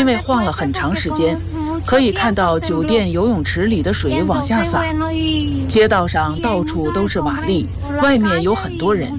因为晃了很长时间，可以看到酒店游泳池里的水往下洒，街道上到处都是瓦砾，外面有很多人。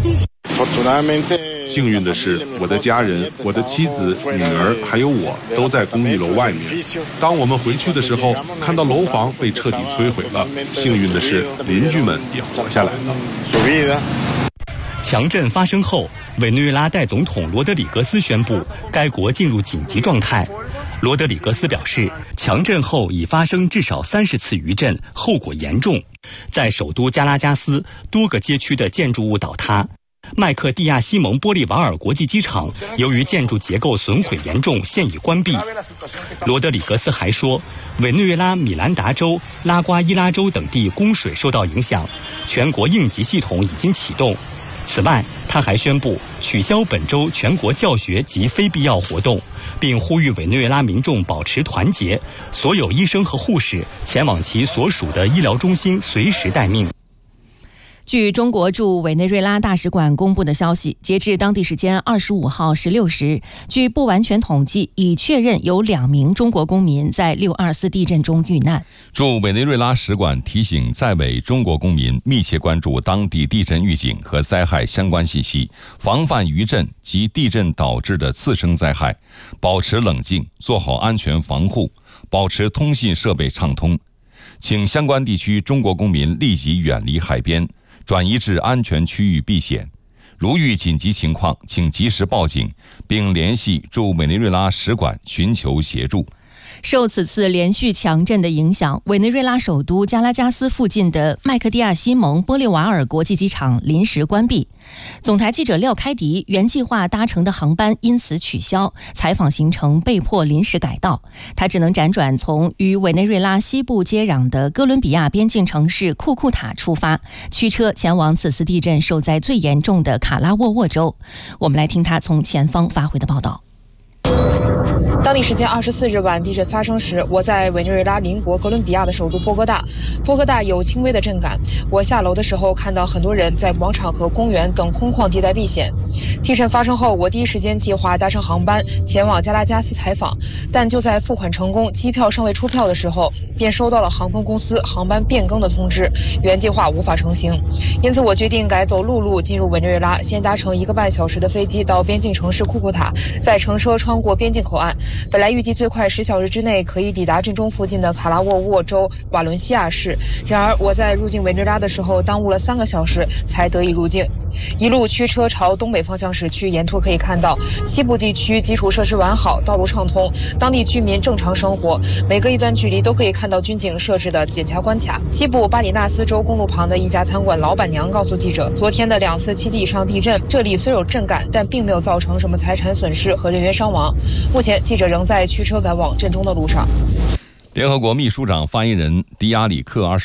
幸运的是，我的家人、我的妻子、女儿还有我都在公寓楼外面。当我们回去的时候，看到楼房被彻底摧毁了。幸运的是，邻居们也活下来了。 强震发生后，委内瑞拉代总统罗德里格斯宣布该国进入紧急状态。罗德里格斯表示，强震后已发生至少30次余震，后果严重。在首都加拉加斯，多个街区的建筑物倒塌。麦克蒂亚西蒙玻利瓦尔国际机场由于建筑结构损毁严重，现已关闭。罗德里格斯还说，委内瑞拉米兰达州、拉瓜伊拉州等地供水受到影响，全国应急系统已经启动。此外，他还宣布取消本周全国教学及非必要活动，并呼吁委内瑞拉民众保持团结，所有医生和护士前往其所属的医疗中心随时待命。 据中国驻委内瑞拉大使馆公布的消息，截至当地时间25号16时，据不完全统计，已确认有2名中国公民在6.24地震中遇难。 驻委内瑞拉使馆提醒在委中国公民密切关注当地地震预警和灾害相关信息，防范余震及地震导致的次生灾害，保持冷静，做好安全防护，保持通信设备畅通。请相关地区中国公民立即远离海边，转移至安全区域避险。如遇紧急情况，请及时报警，并联系驻委内瑞拉使馆寻求协助。 受此次连续强震的影响，委内瑞拉首都加拉加斯附近的麦克蒂亚西蒙玻利瓦尔国际机场临时关闭。总台记者廖开迪原计划搭乘的航班因此取消，采访行程被迫临时改道，他只能辗转从与委内瑞拉西部接壤的哥伦比亚边境城市库库塔出发，驱车前往此次地震受灾最严重的卡拉沃沃州。我们来听他从前方发回的报道。 当地时间24日晚，地震发生时，我在委内瑞拉邻国哥伦比亚的首都波哥大。波哥大有轻微的震感。我下楼的时候看到很多人在广场和公园等空旷地带避险。地震发生后，我第一时间计划搭乘航班前往加拉加斯采访，但就在付款成功、机票尚未出票的时候，便收到了航空公司航班变更的通知，原计划无法成行。因此，我决定改走陆路进入委内瑞拉，先搭乘1个半小时的飞机到边境城市库库塔，再乘车穿过边境口岸。本来预计最快10小时之内可以抵达震中附近的卡拉沃沃州瓦伦西亚市，然而我在入境委内瑞拉的时候耽误了3个小时才得以入境。一路驱车朝东北方向驶去，沿途可以看到西部地区基础设施完好，道路畅通，当地居民正常生活，每隔一段距离都可以看到军警设置的检查关卡。西部巴里纳斯州公路旁的一家餐馆老板娘告诉记者，昨天的2次7级以上地震，这里虽有震感，但并没有造成什么财产损失和人员伤亡。目前记者仍在驱车赶往震中的路上。 联合国秘书长发言人迪亚里克